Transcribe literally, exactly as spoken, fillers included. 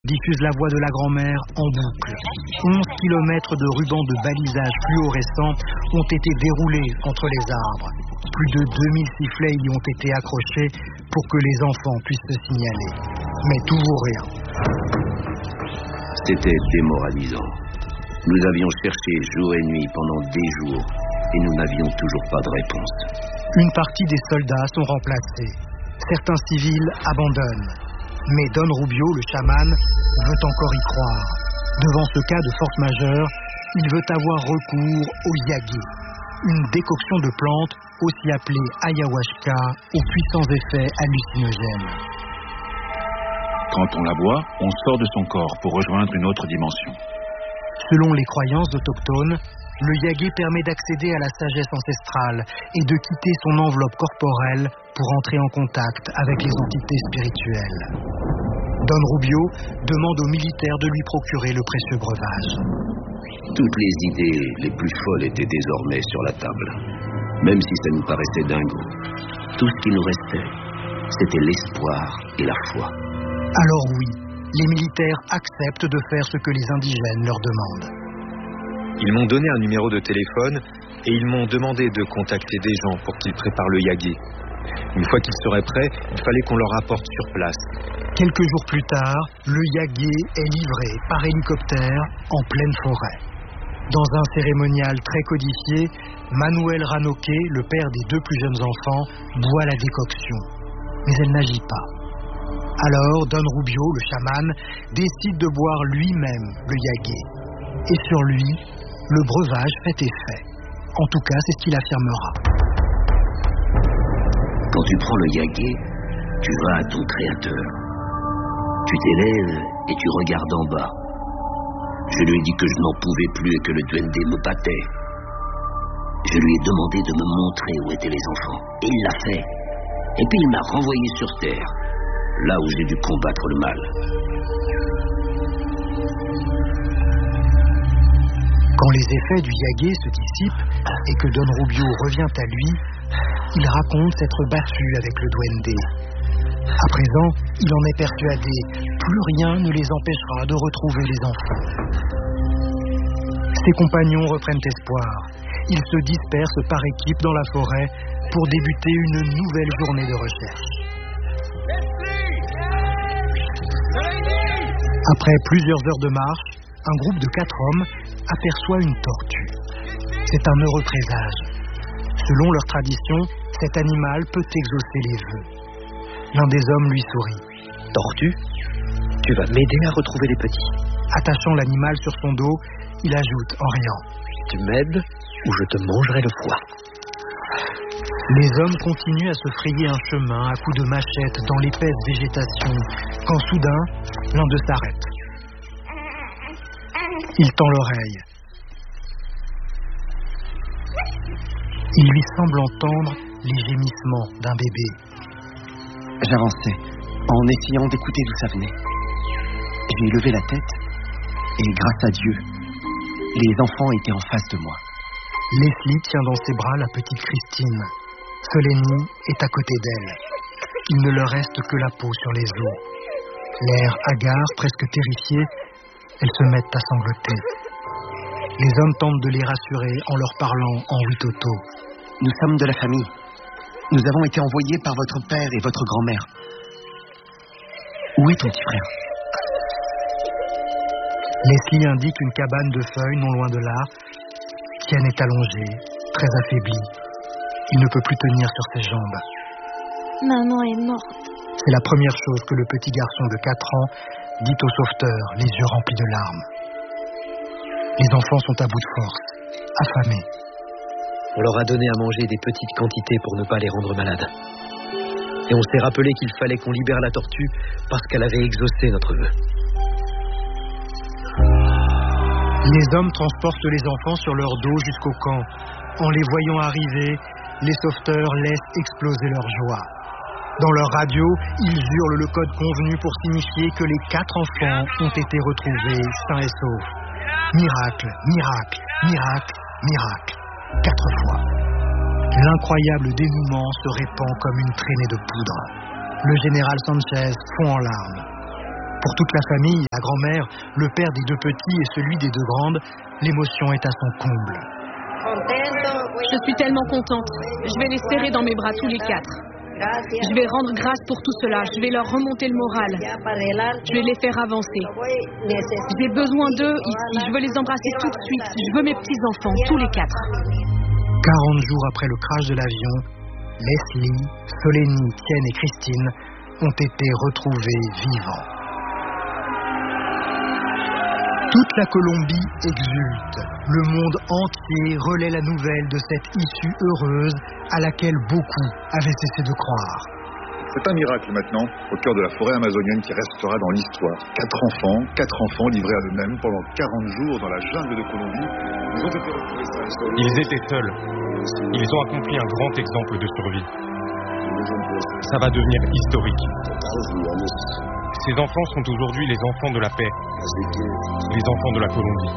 diffuse la voix de la grand-mère en boucle. onze kilomètres de rubans de balisage fluorescents ont été déroulés entre les arbres. Plus de deux mille sifflets y ont été accrochés pour que les enfants puissent se signaler. Mais toujours rien. C'était démoralisant. Nous avions cherché jour et nuit pendant des jours et nous n'avions toujours pas de réponse. Une partie des soldats sont remplacés. Certains civils abandonnent. Mais Don Rubio, le chaman, veut encore y croire. Devant ce cas de force majeure, il veut avoir recours au yagé, une décoction de plantes aussi appelée ayahuasca, aux puissants effets hallucinogènes. Quand on la boit, on sort de son corps pour rejoindre une autre dimension. Selon les croyances autochtones, le yagé permet d'accéder à la sagesse ancestrale et de quitter son enveloppe corporelle pour entrer en contact avec les entités spirituelles. Don Rubio demande aux militaires de lui procurer le précieux breuvage. Toutes les idées les plus folles étaient désormais sur la table. Même si ça nous paraissait dingue, tout ce qui nous restait, c'était l'espoir et la foi. Alors oui, les militaires acceptent de faire ce que les indigènes leur demandent. Ils m'ont donné un numéro de téléphone et ils m'ont demandé de contacter des gens pour qu'ils préparent le yagé. Une fois qu'ils seraient prêts, il fallait qu'on leur apporte sur place. Quelques jours plus tard, le yagé est livré par hélicoptère en pleine forêt. Dans un cérémonial très codifié, Manuel Ranoque, le père des deux plus jeunes enfants, boit la décoction. Mais elle n'agit pas. Alors, Don Rubio, le chaman, décide de boire lui-même le yagé. Et sur lui, le breuvage fait effet. En tout cas, c'est ce qu'il affirmera. Quand tu prends le yagé, tu vas à ton créateur. Tu t'élèves et tu regardes en bas. Je lui ai dit que je n'en pouvais plus et que le duende me battait. Je lui ai demandé de me montrer où étaient les enfants. Et il l'a fait. Et puis il m'a renvoyé sur terre, là où j'ai dû combattre le mal. Quand les effets du yagé se dissipent et que Don Rubio revient à lui, il raconte s'être battu avec le duende. À présent, il en est persuadé, plus rien ne les empêchera de retrouver les enfants. Ses compagnons reprennent espoir. Ils se dispersent par équipe dans la forêt pour débuter une nouvelle journée de recherche. Après plusieurs heures de marche, un groupe de quatre hommes aperçoit une tortue. C'est un heureux présage. Selon leur tradition, cet animal peut exaucer les vœux. L'un des hommes lui sourit. Tortue, tu vas m'aider à retrouver les petits. Attachant l'animal sur son dos, il ajoute en riant. Tu m'aides ou je te mangerai le foie. Les hommes continuent à se frayer un chemin à coups de machette dans l'épaisse végétation, quand soudain, l'un d'eux s'arrête. Il tend l'oreille. Il lui semble entendre les gémissements d'un bébé. J'avançais, en essayant d'écouter d'où ça venait. J'ai levé la tête, et grâce à Dieu, les enfants étaient en face de moi. Leslie tient dans ses bras la petite Christine. Solenny est à côté d'elle. Il ne leur reste que la peau sur les os. L'air hagard, presque terrifié, elles se mettent à sangloter. Les hommes tentent de les rassurer en leur parlant en huitoto. Nous sommes de la famille. Nous avons été envoyés par votre père et votre grand-mère. Où est ton petit frère? Leslie indique une cabane de feuilles non loin de là. Ken est allongé, très affaibli. Il ne peut plus tenir sur ses jambes. Maman est morte. C'est la première chose que le petit garçon de quatre ans dit au sauveteur, les yeux remplis de larmes. Les enfants sont à bout de force, affamés. On leur a donné à manger des petites quantités pour ne pas les rendre malades. Et on s'est rappelé qu'il fallait qu'on libère la tortue parce qu'elle avait exaucé notre vœu. Les hommes transportent les enfants sur leur dos jusqu'au camp. En les voyant arriver, les sauveteurs laissent exploser leur joie. Dans leur radio, ils hurlent le code convenu pour signifier que les quatre enfants ont été retrouvés sains et saufs. Miracle, miracle, miracle, miracle. Quatre fois. L'incroyable dénouement se répand comme une traînée de poudre. Le général Sanchez fond en larmes. Pour toute la famille, la grand-mère, le père des deux petits et celui des deux grandes, l'émotion est à son comble. Je suis tellement contente. Je vais les serrer dans mes bras tous les quatre. Je vais rendre grâce pour tout cela. Je vais leur remonter le moral. Je vais les faire avancer. J'ai besoin d'eux ici. Je veux les embrasser tout de suite. Je veux mes petits-enfants, tous les quatre. quarante jours après le crash de l'avion, Leslie, Solénie, Tienne et Christine ont été retrouvés vivants. Toute la Colombie exulte. Le monde entier relaie la nouvelle de cette issue heureuse à laquelle beaucoup avaient cessé de croire. C'est un miracle maintenant, au cœur de la forêt amazonienne qui restera dans l'histoire. Quatre enfants, quatre enfants livrés à eux-mêmes pendant quarante jours dans la jungle de Colombie. Ils ont été retrouvés seuls. Ils étaient seuls. Ils ont accompli un grand exemple de survie. Ça va devenir historique. Ces enfants sont aujourd'hui les enfants de la paix, les enfants de la Colombie.